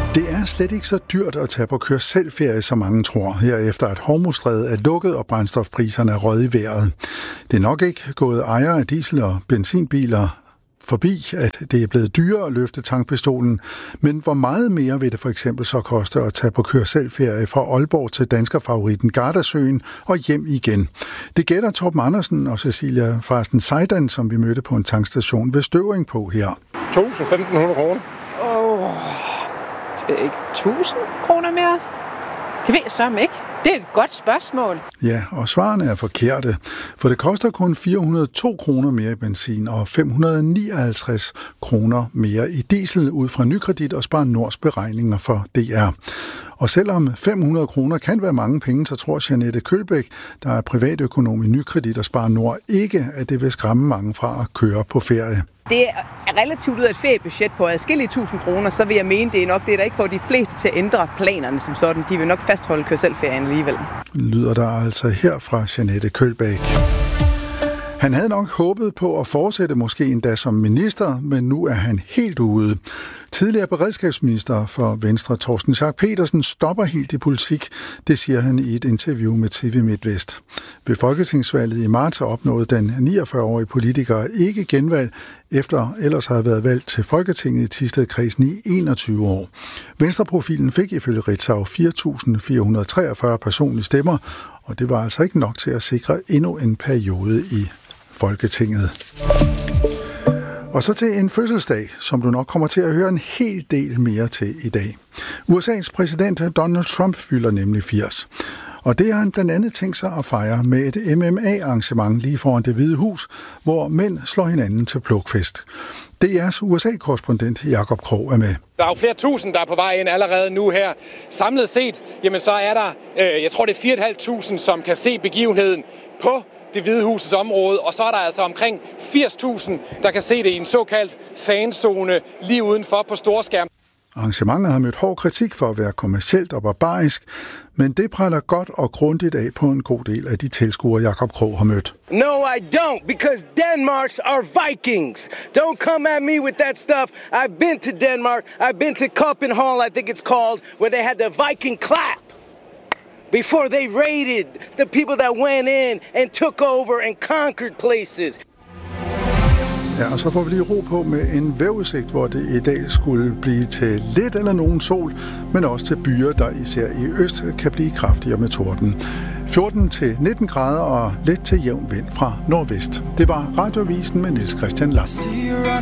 Det er slet ikke så dyrt at tage på kør-selv-ferie, som mange tror, herefter at Hormuzstrædet er lukket og brændstofpriserne er røget i vejret. Det er nok ikke gået ejere af diesel- og benzinbiler forbi, at det er blevet dyrere at løfte tankpistolen, men hvor meget mere vil det for eksempel så koste at tage på kør-selv-ferie fra Aalborg til danskerfavoritten Gardasøen og hjem igen? Det gætter Torben Andersen og Cecilia Farsten Seidan, som vi mødte på en tankstation ved Støvring på her. 1.500 kroner. Det er ikke 1.000 kroner mere? Det ved jeg sørme ikke. Det er et godt spørgsmål. Ja, og svarene er forkerte, for det koster kun 402 kroner mere i benzin og 559 kroner mere i diesel ud fra Nykredit og Spar Nords beregninger for DR. Og selvom 500 kroner kan være mange penge, så tror Jeanette Kølbæk, der er privatøkonom i Nykredit og Spar Nord, ikke, at det vil skræmme mange fra at køre på ferie. Det er relativt ud af et feriebudget på adskillige 1.000 kroner, så vil jeg mene, det er nok det, der ikke får de fleste til at ændre planerne som sådan. De vil nok fastholde kør-selv-ferien alligevel. Lyder der altså her fra Jeanette Kølbæk. Han havde nok håbet på at fortsætte måske endda som minister, men nu er han helt ude. Tidligere beredskabsminister for Venstre, Torsten Schack Petersen, stopper helt i politik. Det siger han i et interview med TV MidtVest. Ved folketingsvalget i marts opnåede den 49-årige politiker ikke genvalg, efter ellers har været valgt til Folketinget i Thisted-kredsen i 21 år. Venstreprofilen fik ifølge Ritzau 4.443 personlige stemmer, og det var altså ikke nok til at sikre endnu en periode i Folketinget. Og så til en fødselsdag, som du nok kommer til at høre en hel del mere til i dag. USA's præsident Donald Trump fylder nemlig 80. Og det har han blandt andet tænkt sig at fejre med et MMA-arrangement lige foran Det Hvide Hus, hvor mænd slår hinanden til plukfest. DR's USA-korrespondent Jakob Krog er med. Der er jo flere tusind, der er på vej ind allerede nu her. Samlet set, jamen så er der, jeg tror det er 4.500, som kan se begivenheden på Det Hvide Husets område, og så er der altså omkring 80.000, der kan se det i en såkaldt fanzone lige udenfor på storskærm. Arrangementet har mødt hård kritik for at være kommercielt og barbarisk, men det præller godt og grundigt af på en god del af de tilskuere, Jakob Krog har mødt. No, I don't, because Denmarks are Vikings. Don't come at me with that stuff. I've been to Denmark. I've been to Copenhagen, I think it's called, where they had the Viking clap before they raided the people that went in and took over and conquered places. Ja, og så får vi lige ro på med en vejrudsigt, hvor det i dag skulle blive til lidt eller nogen sol, men også til byer, der især i øst kan blive kraftigere med torden. 14-19 grader og let til jævn vind fra nordvest. Det var Radioavisen med Niels Christian Lang.